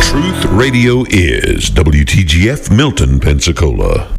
Truth Radio is WTGF Milton, Pensacola.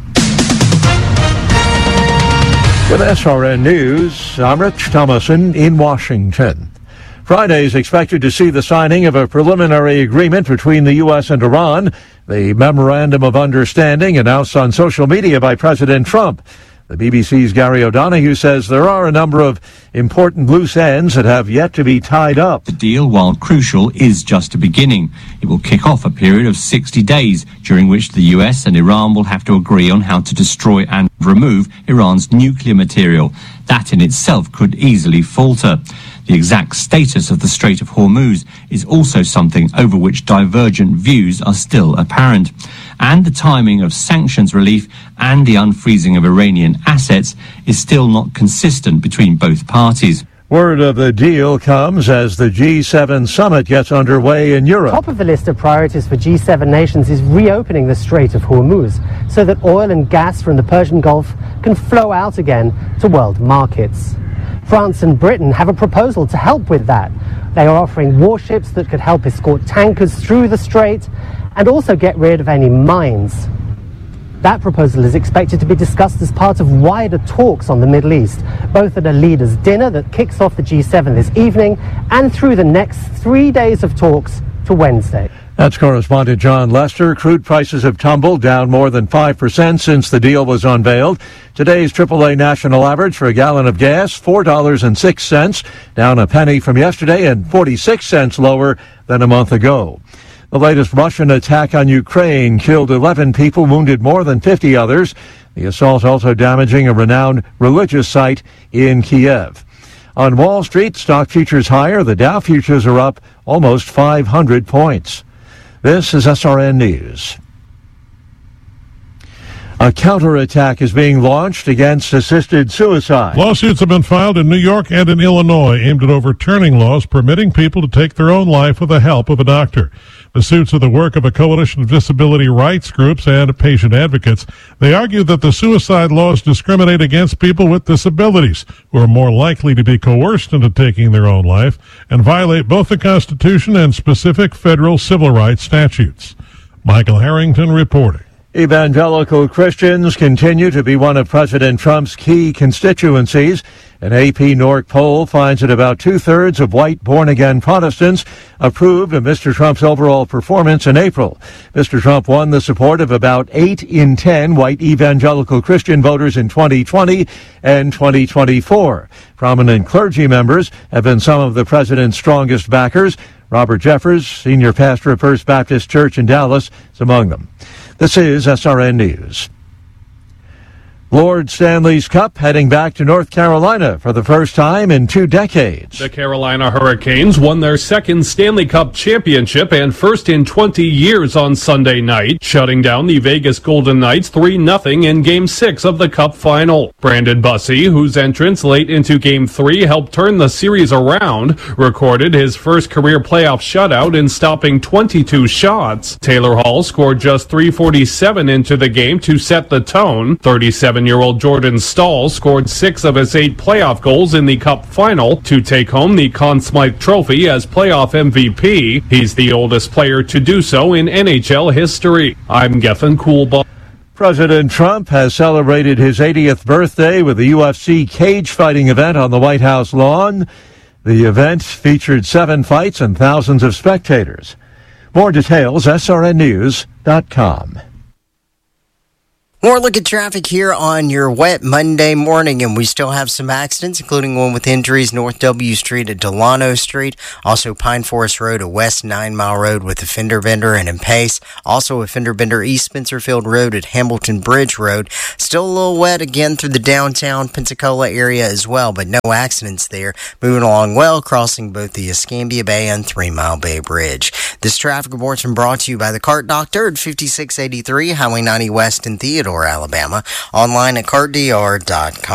With SRN News, I'm Rich Thomason in Washington. Friday is expected to see the signing of a preliminary agreement between the U.S. and Iran, the Memorandum of Understanding announced on social media by President Trump. The BBC's Gary O'Donoghue says there are a number of important loose ends that have yet to be tied up. The deal, while crucial, is just a beginning. It will kick off a period of 60 days, during which the US and Iran will have to agree on how to destroy and remove Iran's nuclear material. That in itself could easily falter. The exact status of the Strait of Hormuz is also something over which divergent views are still apparent. And the timing of sanctions relief and the unfreezing of Iranian assets is still not consistent between both parties. Word of the deal comes as the G7 summit gets underway in Europe. Top of the list of priorities for G7 nations is reopening the Strait of Hormuz so that oil and gas from the Persian Gulf can flow out again to world markets. France and Britain have a proposal to help with that. They are offering warships that could help escort tankers through the strait and also get rid of any mines. That proposal is expected to be discussed as part of wider talks on the Middle East, both at a leaders' dinner that kicks off the G7 this evening and through the next 3 days of talks to Wednesday. That's correspondent John Lester. Crude prices have tumbled down more than 5% since the deal was unveiled. Today's AAA national average for a gallon of gas, $4.06, down a penny from yesterday and 46 cents lower than a month ago. The latest Russian attack on Ukraine killed 11 people, wounded more than 50 others. The assault also damaging a renowned religious site in Kiev. On Wall Street, stock futures higher. The Dow futures are up almost 500 points. This is SRN News. A counterattack is being launched against assisted suicide. Lawsuits have been filed in New York and in Illinois aimed at overturning laws permitting people to take their own life with the help of a doctor. The suits are the work of a coalition of disability rights groups and patient advocates. They argue that the suicide laws discriminate against people with disabilities who are more likely to be coerced into taking their own life and violate both the Constitution and specific federal civil rights statutes. Michael Harrington reporting. Evangelical Christians continue to be one of President Trump's key constituencies. An AP Norc poll finds that about two-thirds of white born-again Protestants approved of Mr. Trump's overall performance in April. Mr. Trump won the support of about 8 in 10 white evangelical Christian voters in 2020 and 2024. Prominent clergy members have been some of the president's strongest backers. Robert Jeffers, senior pastor of First Baptist Church in Dallas, is among them. This is SRN News. Lord Stanley's Cup heading back to North Carolina for the first time in 2 decades. The Carolina Hurricanes won their second Stanley Cup championship and first in 20 years on Sunday night, shutting down the Vegas Golden Knights 3-0 in Game 6 of the Cup final. Brandon Bussey, whose entrance late into Game 3 helped turn the series around, recorded his first career playoff shutout in stopping 22 shots. Taylor Hall scored just .347 into the game to set the tone. 37-year-old Jordan Staal scored 6 of his 8 playoff goals in the Cup final to take home the Conn Smythe Trophy as playoff MVP. He's the oldest player to do so in NHL history. I'm Gethin Coolbaugh. President Trump has celebrated his 80th birthday with a UFC cage fighting event on the White House lawn. The event featured 7 fights and thousands of spectators. More details, srnnews.com. More look at traffic here on your wet Monday morning, and we still have some accidents, including one with injuries North W Street at Delano Street, also Pine Forest Road at West 9 Mile Road with a fender bender and in Pace, also a fender bender East Spencerfield Road at Hamilton Bridge Road. Still a little wet again through the downtown Pensacola area as well, but no accidents there. Moving along well, crossing both the Escambia Bay and 3 Mile Bay Bridge. This traffic report's been brought to you by the Cart Doctor at 5683 Highway 90 West in Theodore, Alabama. Online at cartdr.com.